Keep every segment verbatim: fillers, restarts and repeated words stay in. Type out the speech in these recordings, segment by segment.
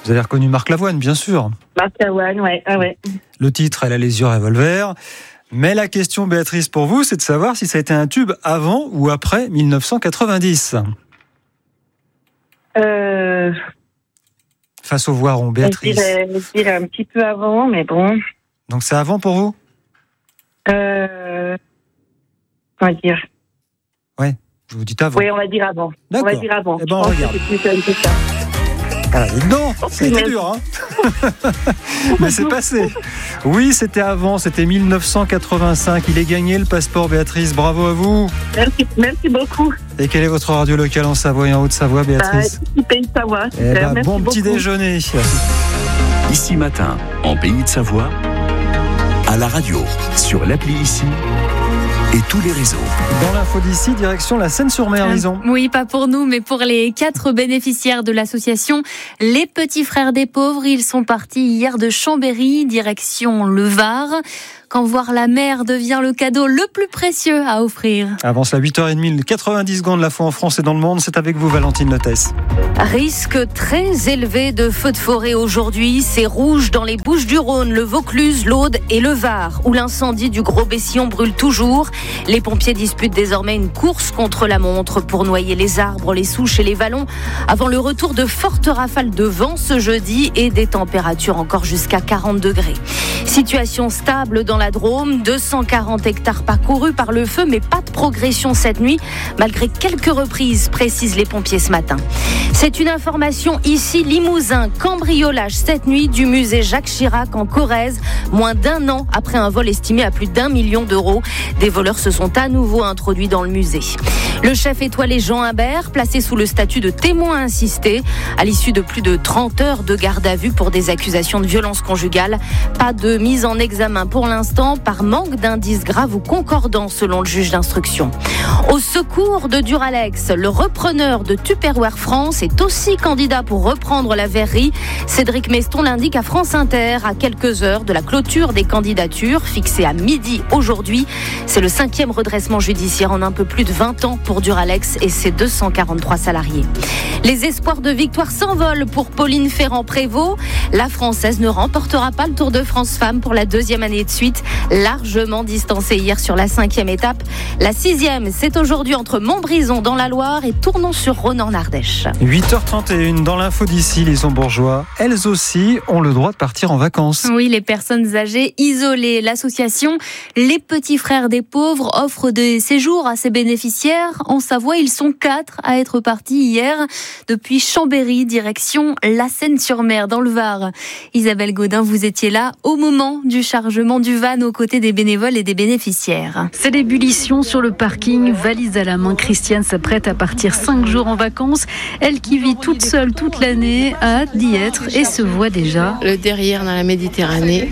Vous avez reconnu Marc Lavoine, bien sûr. Marc Lavoine, ouais, ah ouais. Le titre, Elle a les yeux revolver. Mais la question, Béatrice, pour vous, c'est de savoir si ça a été un tube avant ou après dix-neuf cent quatre-vingt-dix. Euh... Face au voiron, Béatrice. Je dirais, je dirais un petit peu avant, mais bon. Donc c'est avant pour vous ? Euh... On va dire. Ouais, je vous dis avant. Oui, on va dire avant. D'accord. On va dire avant. Eh ben, on regarde. C'est plus que ça. Ah, non, c'était dur, hein. Mais c'est passé. Oui, c'était avant, c'était dix-neuf cent quatre-vingt-cinq. Il est gagné le passeport, Béatrice. Bravo à vous. Merci, merci beaucoup. Et quelle est votre radio locale en Savoie et en Haute-Savoie, Béatrice ? Bah, Pays de Savoie. Eh ben, merci bon beaucoup. petit déjeuner. Ici Matin, en Pays de Savoie, à la radio, sur l'appli Ici et tous les réseaux. Dans l'info d'ici, direction la Seine-sur-Mer, Lison. Oui, pas pour nous, mais pour les quatre bénéficiaires de l'association Les Petits Frères des Pauvres. Ils sont partis hier de Chambéry, direction le Var. Quand voir la mer devient le cadeau le plus précieux à offrir. Avance à huit heures trente, quatre-vingt-dix secondes, la fois en France et dans le monde. C'est avec vous, Valentine Lotès. Risque très élevé de feux de forêt aujourd'hui. C'est rouge dans les Bouches-du-Rhône, le Vaucluse, l'Aude et le Var, où l'incendie du Gros Bessillon brûle toujours. Les pompiers disputent désormais une course contre la montre pour noyer les arbres, les souches et les vallons avant le retour de fortes rafales de vent ce jeudi et des températures encore jusqu'à quarante degrés. Situation stable dans la Drôme, deux cent quarante hectares parcourus par le feu, mais pas de progression cette nuit, malgré quelques reprises, précisent les pompiers ce matin. C'est une information ici, Limousin, cambriolage cette nuit du musée Jacques Chirac en Corrèze, moins d'un an après un vol estimé à plus d'un million d'euros. Des voleurs se sont à nouveau introduits dans le musée. Le chef étoilé Jean Imbert, placé sous le statut de témoin assisté, à l'issue de plus de trente heures de garde à vue pour des accusations de violence conjugale. Pas de mise en examen pour l'instant, par manque d'indices graves ou concordants selon le juge d'instruction. Au secours de Duralex, le repreneur de Tupperware France est aussi candidat pour reprendre la verrerie. Cédric Meston l'indique à France Inter à quelques heures de la clôture des candidatures, fixée à midi aujourd'hui. C'est le cinquième redressement judiciaire en un peu plus de vingt ans pour Duralex et ses deux cent quarante-trois salariés. Les espoirs de victoire s'envolent pour Pauline Ferrand-Prévot. La Française ne remportera pas le Tour de France Femmes pour la deuxième année de suite, largement distancée hier sur la cinquième étape. La sixième, c'est aujourd'hui entre Montbrison dans la Loire et Tournon-sur-Rhône en Ardèche. huit heures trente et une, dans l'info d'ici, les Bourgeois, elles aussi ont le droit de partir en vacances. Oui, les personnes âgées isolées. L'association Les Petits Frères des Pauvres offre des séjours à ses bénéficiaires. En Savoie, ils sont quatre à être partis hier depuis Chambéry, direction la Seine-sur-Mer, dans le Var. Isabelle Gaudin, vous étiez là au moment du chargement du van aux côtés des bénévoles et des bénéficiaires. C'est l'ébullition sur le parking, valise à la main. Christiane s'apprête à partir cinq jours en vacances. Elle qui vit toute seule toute l'année a hâte d'y être et se voit déjà. Le derrière dans la Méditerranée.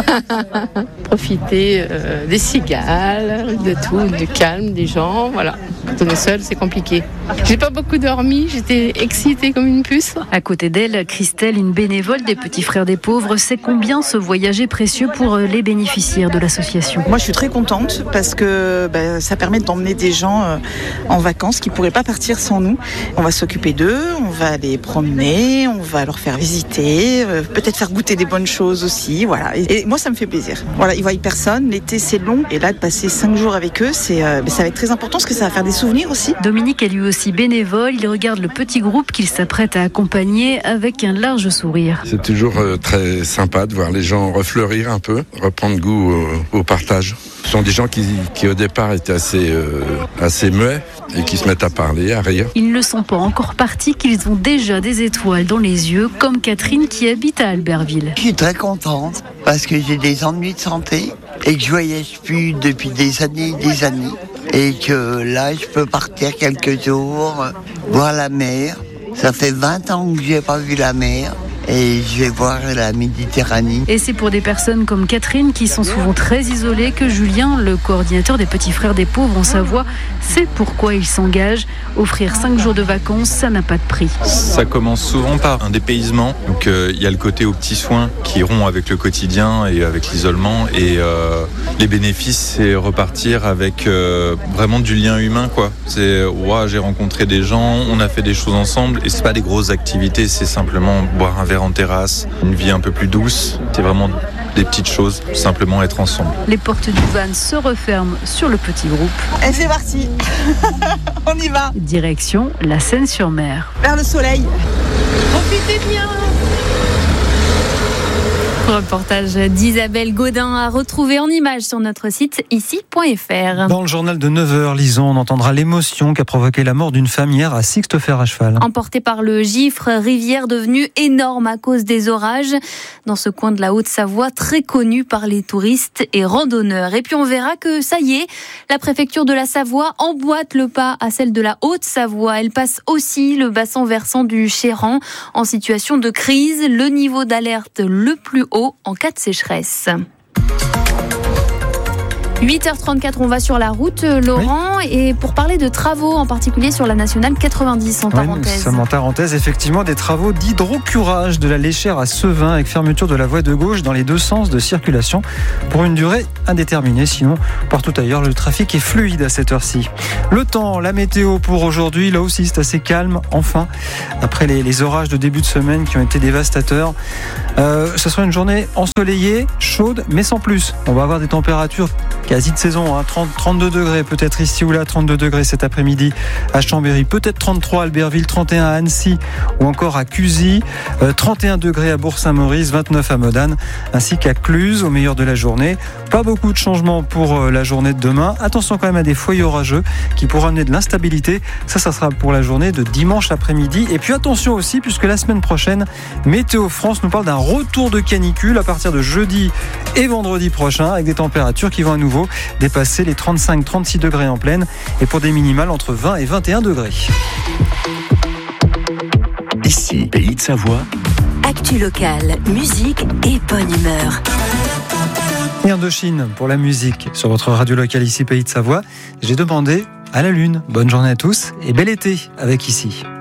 Profiter euh, des cigales, de tout, du calme des gens. Voilà. Quand on est seul, c'est compliqué. J'ai pas beaucoup dormi, j'étais excitée comme une puce. À côté d'elle, Christelle, une bénévole des Petits Frères des Pauvres, sait combien ce voyage est précieux pour les bénéficiaires de l'association. Moi, je suis très contente parce que bah, ça permet d'emmener des gens euh, en vacances qui ne pourraient pas partir sans nous. On va s'occuper d'eux, on va les promener, on va leur faire visiter, euh, peut-être faire goûter des bonnes choses aussi. Voilà. Et, et moi, ça me fait plaisir. Voilà, ils voient personne, l'été c'est long et là de passer cinq jours avec eux, c'est, euh, ça va être très important parce que ça va faire des souvenirs aussi. Dominique est lui aussi bénévole, il regarde le petit groupe qu'il s'apprête à accompagner avec un large sourire. C'est toujours euh, très sympa de voir les gens refleurir un peu, reprendre goût au, au partage. Ce sont des gens qui, qui au départ étaient assez, euh, assez muets et qui se mettent à parler, à rire. Ils ne sont pas encore partis qu'ils ont déjà des étoiles dans les yeux, comme Catherine qui habite à Albertville. Je suis très contente parce que j'ai des ennuis de santé et que je voyage plus depuis des années et des années. Et que là, je peux partir quelques jours, voir la mer. Ça fait vingt ans que j'ai pas vu la mer. Et je vais voir la Méditerranée. Et c'est pour des personnes comme Catherine qui sont souvent très isolées que Julien, le coordinateur des Petits Frères des Pauvres en Savoie, sait pourquoi il s'engage. Offrir cinq jours de vacances, ça n'a pas de prix. Ça commence souvent par un dépaysement. Donc il euh, y a le côté aux petits soins qui rompt avec le quotidien et avec l'isolement. Et euh, les bénéfices, c'est repartir avec euh, vraiment du lien humain, quoi. C'est wow, j'ai rencontré des gens, on a fait des choses ensemble. Et c'est pas des grosses activités, c'est simplement boire un verre verre en terrasse, une vie un peu plus douce. C'est vraiment des petites choses, simplement être ensemble. Les portes du van se referment sur le petit groupe. Et c'est parti. On y va. Direction la Seine-sur-Mer. Vers le soleil. Profitez bien. Reportage d'Isabelle Gaudin à retrouver en images sur notre site ici point f r. Dans le journal de neuf heures, lisons, on entendra l'émotion qu'a provoqué la mort d'une femme hier à Sixte-Fer à cheval. Emportée par le gifre, rivière devenue énorme à cause des orages dans ce coin de la Haute-Savoie, très connu par les touristes et randonneurs. Et puis on verra que ça y est, la préfecture de la Savoie emboîte le pas à celle de la Haute-Savoie. Elle passe aussi le bassin versant du Chéran en situation de crise, le niveau d'alerte le plus haut en cas de sécheresse. huit heures trente-quatre, on va sur la route, Laurent, oui. Et pour parler de travaux, en particulier sur la nationale quatre-vingt-dix en Tarentaise. Oui, nous sommes en Tarentaise, effectivement, des travaux d'hydrocurage de la Léchère à Sevin, avec fermeture de la voie de gauche dans les deux sens de circulation pour une durée indéterminée. Sinon, partout ailleurs, le trafic est fluide à cette heure-ci. Le temps, la météo pour aujourd'hui, là aussi, c'est assez calme, enfin, après les, les orages de début de semaine qui ont été dévastateurs. Euh, ce sera une journée ensoleillée, chaude, mais sans plus. On va avoir des températures quasi de saison, hein, trente, trente-deux degrés peut-être ici ou là, trente-deux degrés cet après-midi à Chambéry, peut-être trente-trois à Albertville, trente et un à Annecy ou encore à Cusy, euh, trente et un degrés à Bourg-Saint-Maurice, vingt-neuf à Modane ainsi qu'à Cluse au meilleur de la journée. Pas beaucoup de changements pour euh, la journée de demain. Attention quand même à des foyers orageux qui pourraient amener de l'instabilité. Ça, ça sera pour la journée de dimanche après-midi. Et puis attention aussi, puisque la semaine prochaine, Météo France nous parle d'un retour de canicule à partir de jeudi et vendredi prochain, avec des températures qui vont à nouveau dépasser les trente-cinq à trente-six degrés en pleine et pour des minimales entre vingt et vingt et un degrés. Ici, Pays de Savoie. Actu locale, musique et bonne humeur. Et Indochine pour la musique sur votre radio locale ici, Pays de Savoie. J'ai demandé à la lune. Bonne journée à tous et bel été avec Ici.